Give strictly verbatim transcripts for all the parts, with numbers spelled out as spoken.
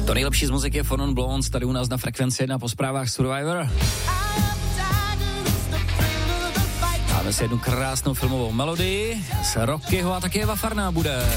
To nejlepší z muziky je Four Non Blondes, tady u nás na Frekvenci jedna po zprávách Survivor. Máme si jednu krásnou filmovou melodii z Rockyho a také Eva Farná bude.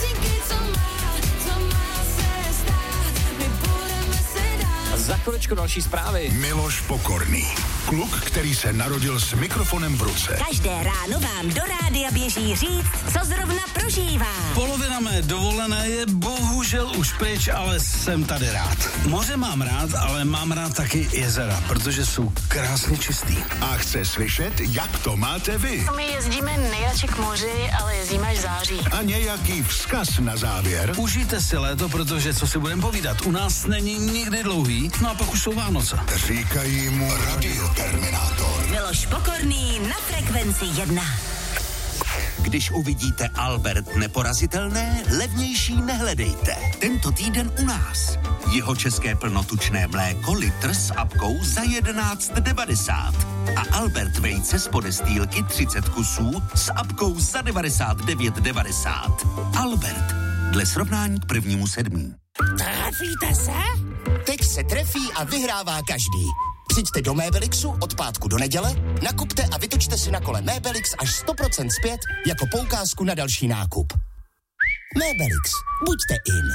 Za chviličku další zprávy. Miloš Pokorný. Kluk, který se narodil s mikrofonem v ruce. Každé ráno vám do rádia běží říct, co zrovna prožívá. Polovina mé dovolené je bohužel už pryč, ale jsem tady rád. Moře mám rád, ale mám rád taky jezera, protože jsou krásně čistý. A chce slyšet, jak to máte vy. My jezdíme nejradši k moři, ale jezdíme až v září. A nějaký vzkaz na závěr. Užijte si léto, protože co si budeme povídat, u nás není nikdy dlouhý, no a pak už jsou Vánoce. Říkají mu Radioterminátor. Miloš Pokorný na Frekvenci jedna. Když uvidíte Albert Neporazitelné, levnější nehledejte. Tento týden u nás. Jeho české plnotučné mléko litr s apkou za jedenáct devadesát. A Albert vejce z podestýlky třicet kusů s apkou za devadesát devět devadesát. Albert. Dle srovnání k prvnímu sedmí. Trefíte se? Teď se trefí a vyhrává každý. Přijďte do Mébelixu od pátku do neděle, nakupte a vytočte si na kole Mébelix až sto procent zpět jako poukázku na další nákup. Mébelix. Buďte in.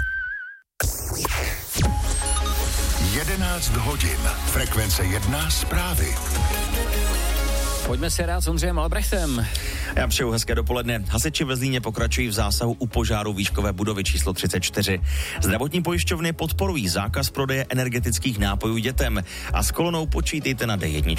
jedenáct hodin. Frekvence jedna zprávy. Pojďme si rád s Ondřejem Albrechtem. Já přeju hezké dopoledne. Hasiči ve Zlíně pokračují v zásahu u požáru výškové budovy číslo třicet čtyři. Zdravotní pojišťovny podporují zákaz prodeje energetických nápojů dětem a s kolonou počítejte na dé jedna.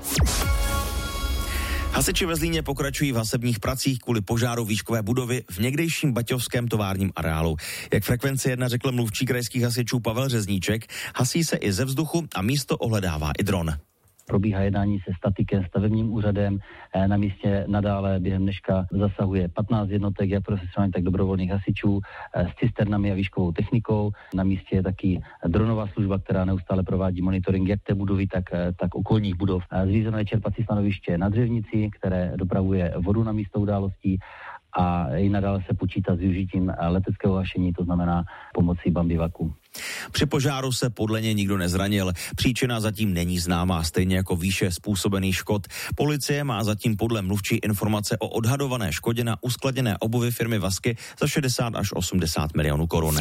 Hasiči ve Zlíně pokračují v hasebních pracích kvůli požáru výškové budovy v někdejším baťovském továrním areálu. Jak Frekvence jedna řekl mluvčí krajských hasičů Pavel Řezníček, hasí se i ze vzduchu a místo ohledává i dron. Probíhá jednání se statikem, stavebním úřadem. Na místě nadále během dneška zasahuje patnáct jednotek, jak profesionálních, tak dobrovolných hasičů s cisternami a výškovou technikou. Na místě je taky dronová služba, která neustále provádí monitoring jak té budovy, tak, tak okolních budov. Zřízeno je čerpací stanoviště na Dřevnici, které dopravuje vodu na místo událostí. A i nadále se počítá s využitím leteckého hašení, to znamená pomocí bambivaku. Při požáru se podle něj nikdo nezranil. Příčina zatím není známá, stejně jako výše způsobených škod. Policie má zatím podle mluvčí informace o odhadované škodě na uskladněné obuvi firmy Vasky za šedesát až osmdesát milionů korun.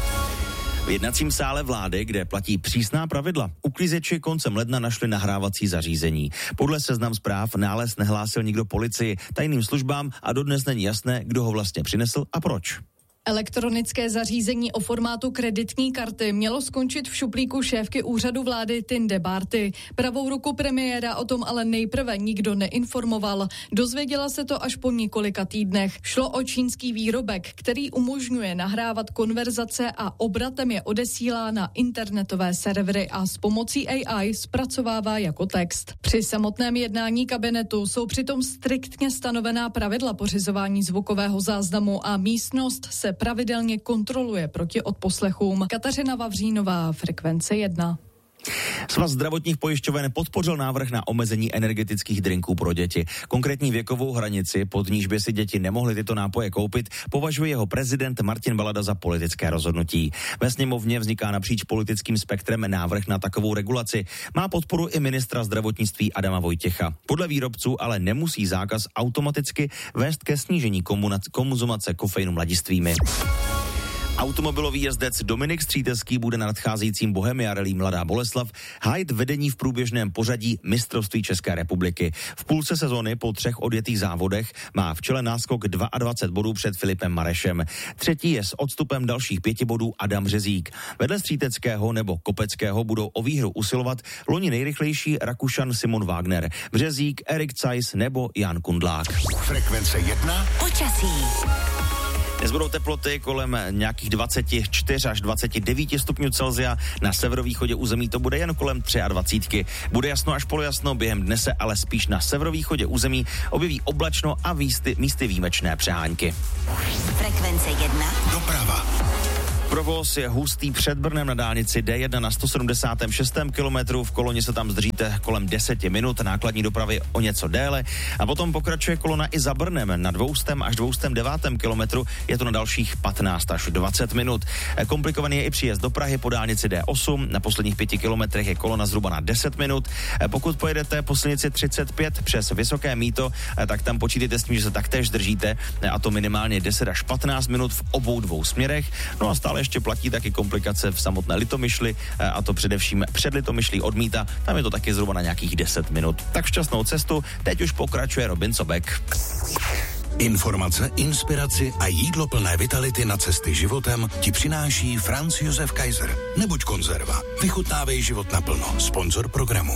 V jednacím sále vlády, kde platí přísná pravidla, uklízeči koncem ledna našli nahrávací zařízení. Podle Seznam Zpráv nález nehlásil nikdo policii, tajným službám a dodnes není jasné, kdo ho vlastně přinesl a proč. Elektronické zařízení o formátu kreditní karty mělo skončit v šuplíku šéfky úřadu vlády Tinde Bárty. Pravou ruku premiéra o tom ale nejprve nikdo neinformoval. Dozvěděla se to až po několika týdnech. Šlo o čínský výrobek, který umožňuje nahrávat konverzace a obratem je odesílá na internetové servery a s pomocí á í zpracovává jako text. Při samotném jednání kabinetu jsou přitom striktně stanovená pravidla pořizování zvukového záznamu a místnost se pravidelně kontroluje proti odposlechům. Kateřina Vavřínová, Frekvence jedna. Svaz zdravotních pojišťoven podpořil návrh na omezení energetických drinků pro děti. Konkrétní věkovou hranici, pod níž by si děti nemohly tyto nápoje koupit, považuje jeho prezident Martin Balada za politické rozhodnutí. Ve sněmovně vzniká napříč politickým spektrem návrh na takovou regulaci. Má podporu i ministra zdravotnictví Adama Vojtěcha. Podle výrobců ale nemusí zákaz automaticky vést ke snížení konzumace kofeinu mladistvými. Automobilový jezdec Dominik Střítecký bude na nadcházejícím Bohemia Rally Mladá Boleslav hájit vedení v průběžném pořadí mistrovství České republiky. V půlce sezony po třech odjetých závodech má v čele náskok dvacet dva bodů před Filipem Marešem. Třetí je s odstupem dalších pěti bodů Adam Řezík. Vedle Stříteckého nebo Kopeckého budou o výhru usilovat loni nejrychlejší Rakušan Simon Wagner, Březík, Erik Zeiss nebo Jan Kundlák. Frekvence jedna. Počasí. Dnes budou teploty kolem nějakých dvacet čtyři až dvacet devět stupňů Celsia, na severovýchodě území to bude jen kolem dvacet tři. Bude jasno až polojasno, během dne se ale spíš na severovýchodě území objeví oblačno a místy, místy výjimečné přehánky. Frekvence jedna. Doprava. Provoz je hustý před Brnem na dálnici D jedna na sto sedmdesátém šestém kilometru, v koloně se tam zdržíte kolem deseti minut, nákladní dopravy o něco déle a potom pokračuje kolona i za Brnem na dvouste až dvouste devátém kilometru, je to na dalších patnáct až dvacet minut. Komplikovaný je i příjezd do Prahy po dálnici D osm, na posledních pěti kilometrech je kolona zhruba na deset minut. Pokud pojedete po silnici třicet pět přes Vysoké Mýto, tak tam počítejte s tím, že se taktéž zdržíte, a to minimálně deset až patnáct minut v obou dvou směrech. No a stále ještě platí taky komplikace v samotné Litomyšli, a to především před Litomyšlí od Mýta, tam je to taky zhruba na nějakých deset minut. Tak šťastnou cestu, teď už pokračuje Robin Sobek. Informace, inspiraci a jídlo plné vitality na cesty životem ti přináší Franz Josef Kaiser. Nebuď konzerva, vychutnávej život naplno. Sponzor programu.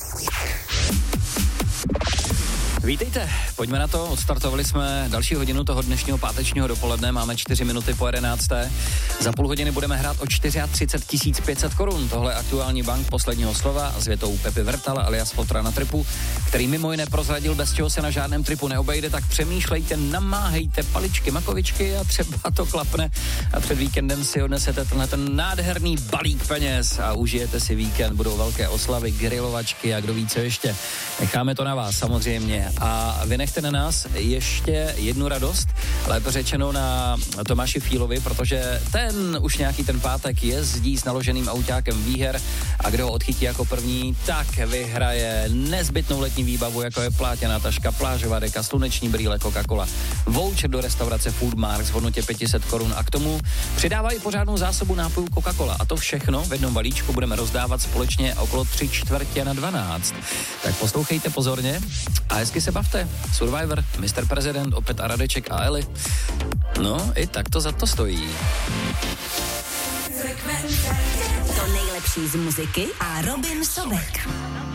Vítejte, pojďme na to, odstartovali jsme další hodinu toho dnešního pátečního dopoledne, máme čtyři minuty po jedenácté. Za půl hodiny budeme hrát o třicet čtyři tisíc pět set korun, tohle je aktuální bank posledního slova s větou Pepi Vrtal alias Fotra na tripu, který mimo jiné prozradil, bez čeho se na žádném tripu neobejde, tak přemýšlejte, namáhejte paličky, makovičky a třeba to klapne a před víkendem si odnesete tenhle ten nádherný balík peněz a užijete si víkend, budou velké oslavy, grilovačky a kdo ví co ještě. Necháme to na vás samozřejmě. A vynechte na nás ještě jednu radost, lépe řečeno na Tomáši Fílovi, protože ten už nějaký ten pátek jezdí s naloženým autákem výher a kdo ho odchytí jako první, tak vyhraje nezbytnou letní výbavu, jako je plátěná taška, plážová deka, sluneční brýle, Coca-Cola, voucher do restaurace Foodmarks v hodnotě pět set korun a k tomu přidávají pořádnou zásobu nápojů Coca-Cola. A to všechno v jednom balíčku budeme rozdávat společně okolo tři čtvrtě na dvanáct. Tak poslouchejte pozorně a hezky se bavte. Survivor, mister Prezident, opět a Radeček a Eli. No, i tak to za to stojí. To nejlepší z muziky a Robin Sobek.